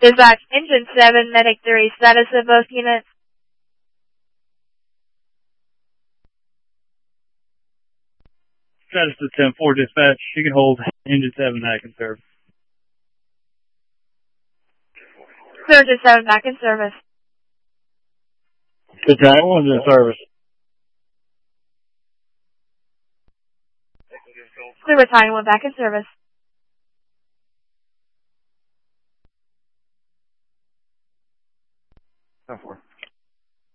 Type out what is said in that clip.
Dispatch Engine 7, Medic 3, status of both units. Status of 10-4 dispatch. You can hold Engine 7 back in service. Surgeon 7 back in service. Battalion 1's in service. Clear Battalion 1 back in service.